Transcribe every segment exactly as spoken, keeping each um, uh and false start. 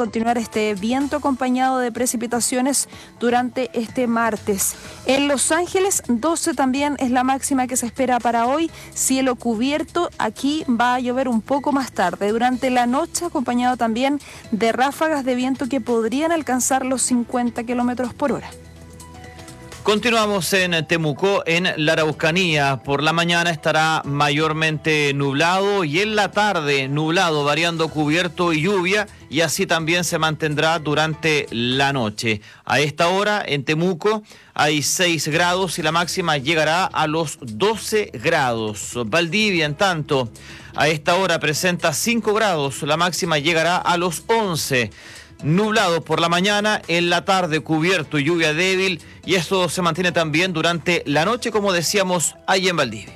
continuar este viento acompañado de precipitaciones durante este martes. En Los Ángeles, doce también es la máxima que se espera para hoy. Cielo cubierto, aquí va a llover un poco más tarde. Durante la noche, acompañado también de ráfagas de viento que podrían alcanzar los cincuenta kilómetros por hora. Continuamos en Temuco, en la Araucanía. Por la mañana estará mayormente nublado y en la tarde nublado, variando cubierto y lluvia, y así también se mantendrá durante la noche. A esta hora en Temuco hay seis grados y la máxima llegará a los doce grados. Valdivia, en tanto, a esta hora presenta cinco grados, la máxima llegará a los once. Nublado por la mañana, en la tarde cubierto y lluvia débil, y esto se mantiene también durante la noche, como decíamos, allí en Valdivia.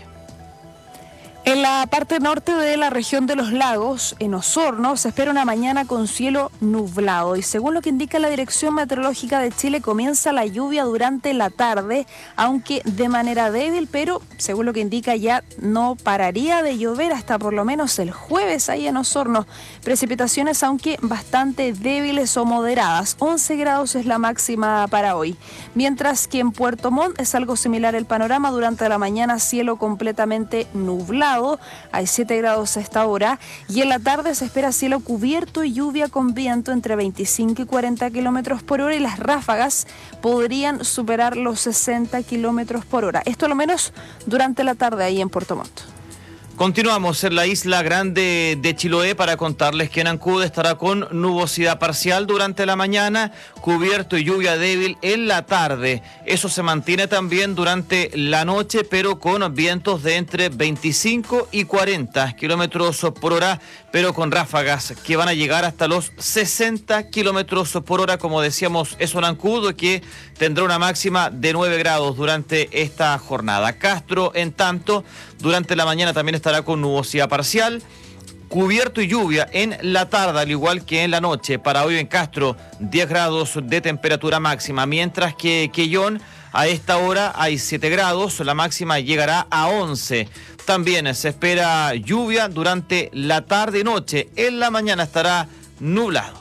En la parte norte de la región de los lagos, en Osorno, se espera una mañana con cielo nublado y según lo que indica la Dirección Meteorológica de Chile, comienza la lluvia durante la tarde, aunque de manera débil, pero según lo que indica ya no pararía de llover hasta por lo menos el jueves ahí en Osorno. Precipitaciones aunque bastante débiles o moderadas, once grados es la máxima para hoy. Mientras que en Puerto Montt es algo similar el panorama, durante la mañana cielo completamente nublado. Hay siete grados a esta hora y en la tarde se espera cielo cubierto y lluvia con viento entre veinticinco y cuarenta kilómetros por hora y las ráfagas podrían superar los sesenta kilómetros por hora. Esto a lo menos durante la tarde ahí en Puerto Montt. Continuamos en la isla grande de Chiloé para contarles que en Ancud estará con nubosidad parcial durante la mañana, cubierto y lluvia débil en la tarde. Eso se mantiene también durante la noche, pero con vientos de entre veinticinco y cuarenta kilómetros por hora, pero con ráfagas que van a llegar hasta los sesenta kilómetros por hora, como decíamos, eso en Ancud, que tendrá una máxima de nueve grados durante esta jornada. Castro, en tanto, durante la mañana también estará con nubosidad parcial, cubierto y lluvia en la tarde, al igual que en la noche. Para hoy en Castro, diez grados de temperatura máxima, mientras que Quellón, a esta hora hay siete grados, la máxima llegará a once. También se espera lluvia durante la tarde y noche, en la mañana estará nublado.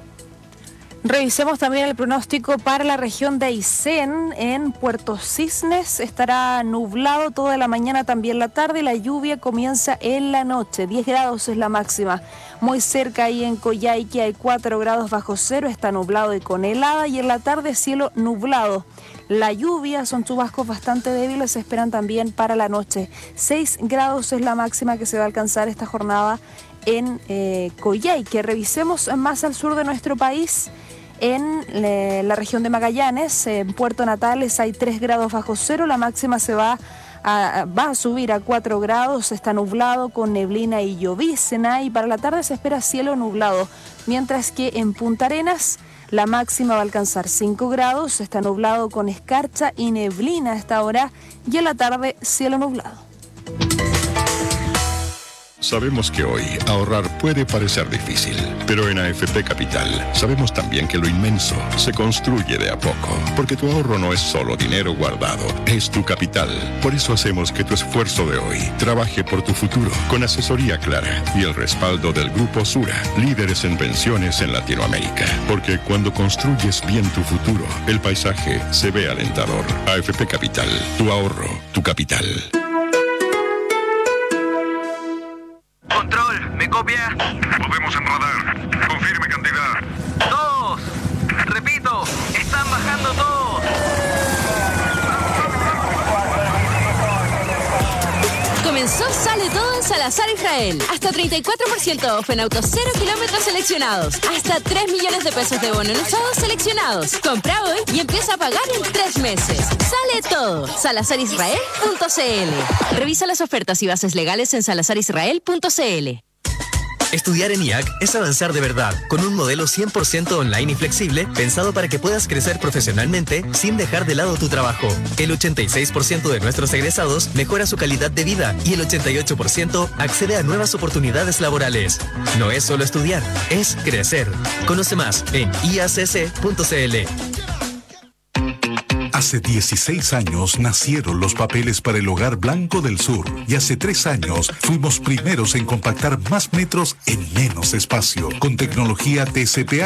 Revisemos también el pronóstico para la región de Aysén. En Puerto Cisnes estará nublado toda la mañana, también la tarde, y la lluvia comienza en la noche. diez grados es la máxima. Muy cerca ahí en Coyhaique hay cuatro grados bajo cero, está nublado y con helada, y en la tarde cielo nublado. La lluvia, son chubascos bastante débiles, se esperan también para la noche. seis grados es la máxima que se va a alcanzar esta jornada en eh, Coyhaique. Revisemos más al sur de nuestro país. En eh, la región de Magallanes, en Puerto Natales, hay tres grados bajo cero, la máxima se va a, va a subir a cuatro grados, está nublado con neblina y llovizna, y para la tarde se espera cielo nublado, mientras que en Punta Arenas la máxima va a alcanzar cinco grados, está nublado con escarcha y neblina a esta hora, y en la tarde cielo nublado. Sabemos que hoy ahorrar puede parecer difícil, pero en A F P Capital sabemos también que lo inmenso se construye de a poco, porque tu ahorro no es solo dinero guardado, es tu capital. Por eso hacemos que tu esfuerzo de hoy trabaje por tu futuro, con asesoría clara y el respaldo del Grupo Sura, líderes en pensiones en Latinoamérica. Porque cuando construyes bien tu futuro, el paisaje se ve alentador. A F P Capital, tu ahorro, tu capital. Control, ¿me copia? Podemos en radar. Confirme cantidad. Todos. Repito, están bajando todos. Comenzó Sale Todo en Salazar Israel. Hasta treinta y cuatro por ciento off en autos cero kilómetros seleccionados. Hasta tres millones de pesos de bono en usados seleccionados. Compra hoy y empieza a pagar en tres meses. Sale Todo. salazar israel punto c l. Revisa las ofertas y bases legales en salazar israel punto c l. Estudiar en I A C es avanzar de verdad, con un modelo cien por ciento online y flexible, pensado para que puedas crecer profesionalmente sin dejar de lado tu trabajo. El ochenta y seis por ciento de nuestros egresados mejora su calidad de vida y el ochenta y ocho por ciento accede a nuevas oportunidades laborales. No es solo estudiar, es crecer. Conoce más en i a c c punto c l. Hace dieciséis años nacieron los papeles para el Hogar Blanco del Sur y hace tres años fuimos primeros en compactar más metros en menos espacio con tecnología T C P A